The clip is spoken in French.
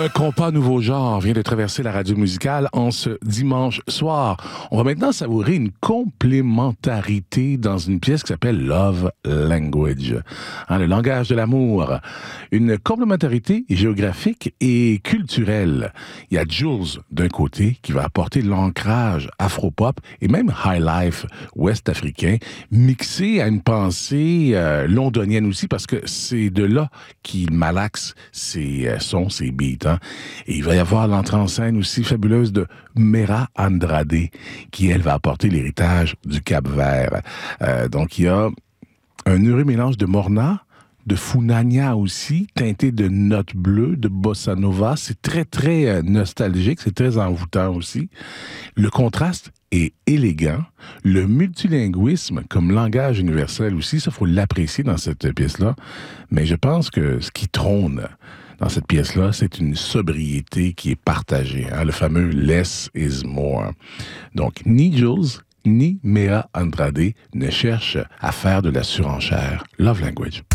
Un compas nouveau genre vient de traverser la radio musicale en ce dimanche soir. On va maintenant savourer une complémentarité dans une pièce qui s'appelle Love Language, le langage de l'amour. Une complémentarité géographique et culturelle. Il y a Jules d'un côté qui va apporter l'ancrage afro-pop et même high life ouest-africain mixé à une pensée londonienne aussi parce que c'est de là qu'il malaxe ses sons, ses beats. Et il va y avoir l'entrée en scène aussi fabuleuse de Mera Andrade, qui, elle, va apporter l'héritage du Cap-Vert. Donc, il y a un heureux mélange de Morna, de Funania aussi, teinté de notes bleues, de bossa nova. C'est très, très nostalgique, c'est très envoûtant aussi. Le contraste est élégant. Le multilinguisme comme langage universel aussi, ça, faut l'apprécier dans cette pièce-là. Mais je pense que ce qui trône dans cette pièce-là, c'est une sobriété qui est partagée, le fameux « less is more ». Donc, ni Jules, ni Mera Andrade ne cherchent à faire de la surenchère. Love Language.